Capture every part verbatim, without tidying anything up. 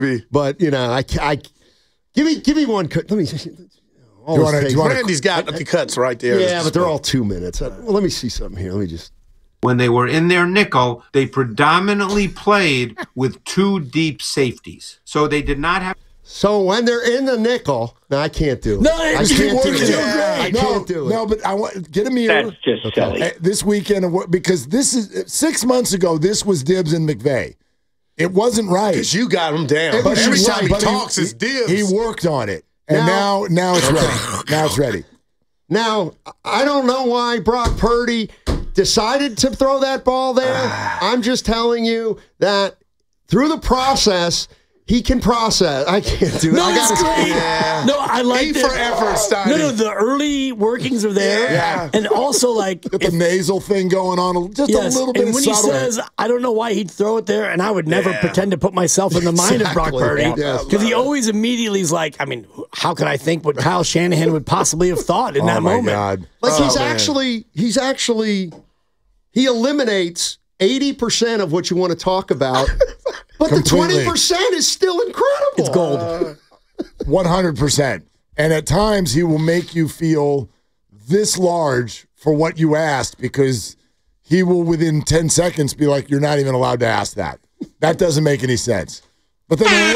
But, you know, I, I give me give me one. Let me see. Randy's got the cuts right there. Yeah, but they're all two minutes. Well, let me see something here. Let me just. When they were in their nickel, they predominantly played with two deep safeties. So they did not have. So when they're in the nickel, no, I can't do it. No, I can't do it. Yeah. I no, can't do it. No, but I want get him here. That's just okay. silly. Uh, this weekend, because this is six months ago. This was Dibs and McVay. It wasn't right. Because you got him down. But Every he's time right, he but talks, it's Dibs. He worked on it, and now, now, now it's ready. Now it's ready. Now, I don't know why Brock Purdy decided to throw that ball there. I'm just telling you that through the process, he can process. I can't do it. No, I that's gotta, great. Yeah. No, I like E that. for effort, Steiny. No, no, the early workings are there. Yeah. And also, like, Got the if, nasal thing going on, just yes, a little bit and of when subtle. he says, I don't know why he'd throw it there, and I would never Yeah. pretend to put myself in the mind of Brock Exactly. Purdy. Yeah. Because he always immediately is like, I mean, how can I think what Kyle Shanahan would possibly have thought in oh that my moment? God! like Oh, he's man. actually, he's actually, he eliminates eighty percent of what you want to talk about, but the Completely. twenty percent is still incredible. It's gold. One hundred percent. And at times he will make you feel this large for what you asked because he will within ten seconds be like, "You're not even allowed to ask that." That doesn't make any sense. But then.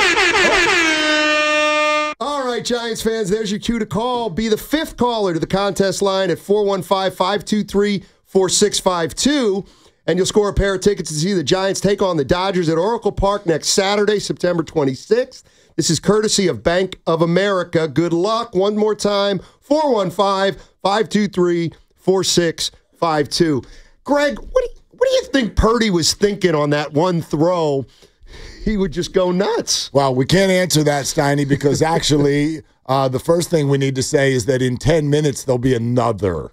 All right, Giants fans, there's your cue to call. Be the fifth caller to the contest line at four one five, five two three, four six five two. And you'll score a pair of tickets to see the Giants take on the Dodgers at Oracle Park next Saturday, September twenty-sixth. This is courtesy of Bank of America. Good luck. One more time, four one five, five two three, four six five two. Greg, what do, you, what do you think Purdy was thinking on that one throw? He would just go nuts. Well, we can't answer that, Steiny, because actually uh, the first thing we need to say is that in ten minutes there'll be another,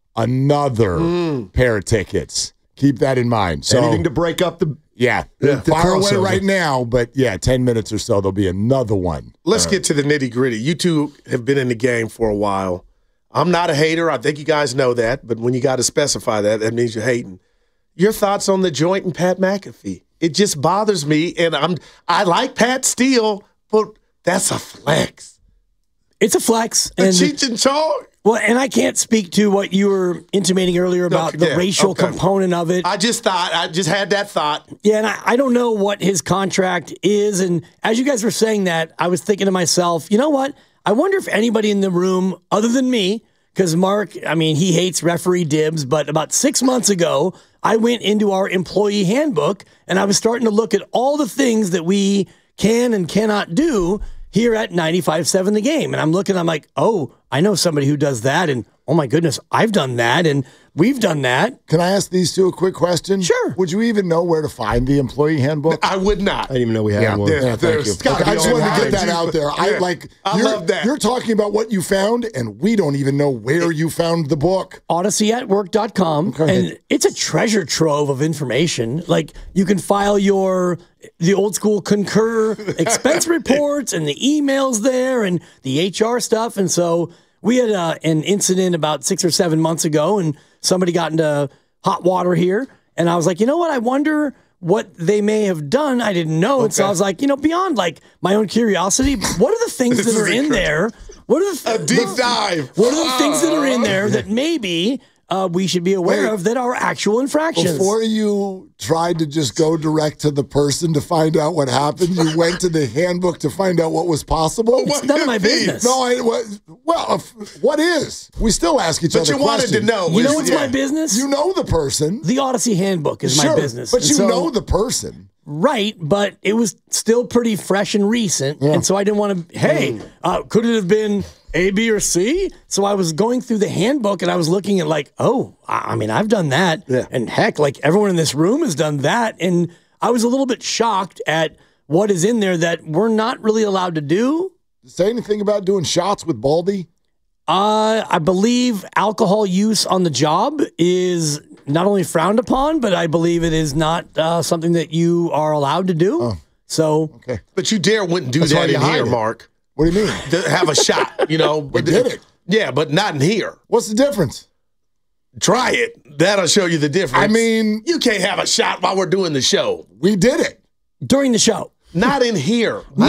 another Mm. pair of tickets. Keep that in mind. So, Anything to break up the... yeah, the fire away crossover. right now, but yeah, ten minutes or so, there'll be another one. Let's get to the nitty gritty. You two have been in the game for a while. I'm not a hater. I think you guys know that. But when you got to specify that, that means you're hating. Your thoughts on the joint and Pat McAfee? It just bothers me. And I'm I like Pat Steele, but that's a flex. It's a flex. The And Cheech and Chong. well, and I can't speak to what you were intimating earlier about the yeah, racial okay. component of it. I just thought, I just had that thought. Yeah, and I, I don't know what his contract is. And as you guys were saying that, I was thinking to myself, you know what? I wonder if anybody in the room, other than me, because Mark, I mean, he hates referee Dibs, but about six months ago, I went into our employee handbook and I was starting to look at all the things that we can and cannot do here at ninety-five point seven The Game. And I'm looking, I'm like, oh, I know somebody who does that. And oh my goodness, I've done that. And we've done that. Can I ask these two a quick question? Sure. Would you even know where to find the employee handbook? I would not. I didn't even know we had Yeah, one. there- Yeah, thank you. there's gotta Okay, I be just all wanted to get kinds that of- out there. I Yeah. like. I you're, love that. You're talking about what you found, and we don't even know where you found the book. odyssey at work dot com, and it's a treasure trove of information. Like you can file your the old school Concur expense reports and the emails there and the H R stuff. And so we had uh, an incident about six or seven months ago, and somebody got into hot water here, and I was like, you know what? I wonder what they may have done. I didn't know, and so I was like, you know, beyond like my own curiosity, what are the things This that is are in there? What are the A deep the- dive. What are the things that are in there that maybe uh, we should be aware Wait. of that are actual infractions? Before you tried to just go direct to the person to find out what happened, you went to the handbook to find out what was possible. It's none of my business. No, I what, well, if- what is? We still ask each But other you wanted questions. to know. You know was- what's yeah. my business? You know the person. The Odyssey Handbook is Sure, my business. but And you so- know the person. Right, but it was still pretty fresh and recent. And so I didn't want to, hey, uh, could it have been A, B, or C? So I was going through the handbook and I was looking at like, oh, I I mean, I've done that. Yeah. And heck, like everyone in this room has done that. And I was a little bit shocked at what is in there that we're not really allowed to do. Say anything about doing shots with Baldy? Uh, I believe alcohol use on the job is not only frowned upon, but I believe it is not uh, something that you are allowed to do. Oh. So, Okay. But you dare wouldn't do That's why that you in hide here, it. Mark. What do you mean? To have a shot, you know. But did it. Yeah, but not in here. What's the difference? Try it. That'll show you the difference. I mean, you can't have a shot while we're doing the show. we did it. during the show. Not in here.